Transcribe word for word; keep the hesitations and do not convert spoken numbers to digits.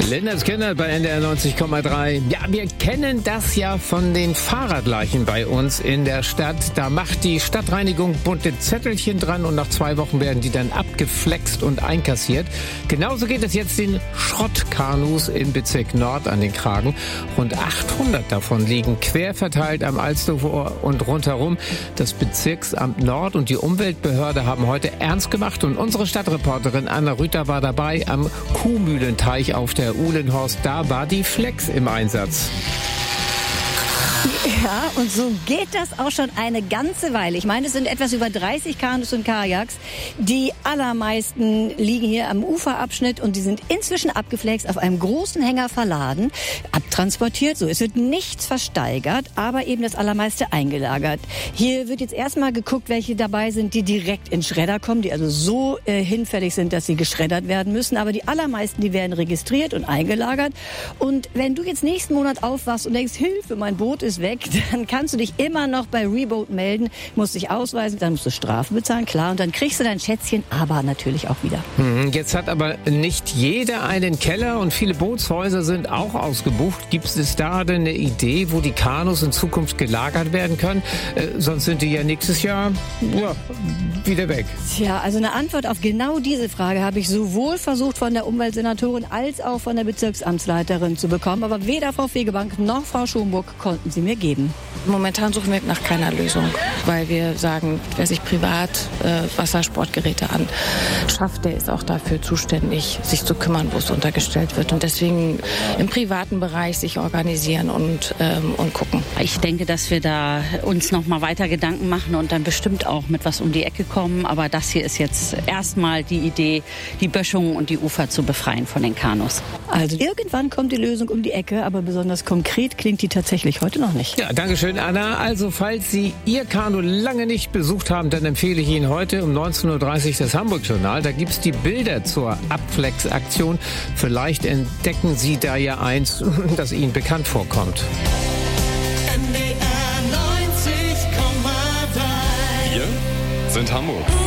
Linders Kinder bei N D R neunzig Komma drei. Ja, wir kennen das ja von den Fahrradleichen bei uns in der Stadt. Da macht die Stadtreinigung bunte Zettelchen dran und nach zwei Wochen werden die dann abgeflext und einkassiert. Genauso geht es jetzt den Schrottkanus im Bezirk Nord an den Kragen. Rund achthundert davon liegen quer verteilt am Alstdorfer und rundherum. Das Bezirksamt Nord und die Umweltbehörde haben heute ernst gemacht und unsere Stadtreporterin Anna Rüther war dabei am Kuhmühlenteich auf der Uhlenhorst. Da war die Flex im Einsatz. Ja, und so geht das auch schon eine ganze Weile. Ich meine, es sind etwas über dreißig Kanus und Kajaks. Die allermeisten liegen hier am Uferabschnitt und die sind inzwischen abgeflext, auf einem großen Hänger verladen, abtransportiert. So, es wird nichts versteigert, aber eben das allermeiste eingelagert. Hier wird jetzt erstmal geguckt, welche dabei sind, die direkt in Schredder kommen, die also so äh, hinfällig sind, dass sie geschreddert werden müssen. Aber die allermeisten, die werden registriert und eingelagert. Und wenn du jetzt nächsten Monat aufwachst und denkst, Hilfe, mein Boot ist weg, dann kannst du dich immer noch bei Reboat melden, musst dich ausweisen, dann musst du Strafe bezahlen, klar, und dann kriegst du dein Schätzchen, aber natürlich auch wieder. Jetzt hat aber nicht jeder einen Keller und viele Bootshäuser sind auch ausgebucht. Gibt es da denn eine Idee, wo die Kanus in Zukunft gelagert werden können? Äh, sonst sind die ja nächstes Jahr ja, wieder weg. Tja, also eine Antwort auf genau diese Frage habe ich sowohl versucht von der Umweltsenatorin als auch von der Bezirksamtsleiterin zu bekommen, aber weder Frau Fegebank noch Frau Schomburg konnten sie mir geben. Momentan suchen wir nach keiner Lösung, weil wir sagen, wer sich privat äh, Wassersportgeräte anschafft, der ist auch dafür zuständig, sich zu kümmern, wo es untergestellt wird. Und deswegen im privaten Bereich sich organisieren und, ähm, und gucken. Ich denke, dass wir da uns noch mal weiter Gedanken machen und dann bestimmt auch mit was um die Ecke kommen. Aber das hier ist jetzt erstmal die Idee, die Böschungen und die Ufer zu befreien von den Kanus. Also irgendwann kommt die Lösung um die Ecke, aber besonders konkret klingt die tatsächlich heute noch nicht. Ja, danke schön, Anna. Also, falls Sie Ihr Kanu lange nicht besucht haben, dann empfehle ich Ihnen heute um neunzehn Uhr dreißig das Hamburg-Journal. Da gibt's die Bilder zur Abflex-Aktion. Vielleicht entdecken Sie da ja eins, das Ihnen bekannt vorkommt. N D R neunzig Komma drei. Wir sind Hamburg.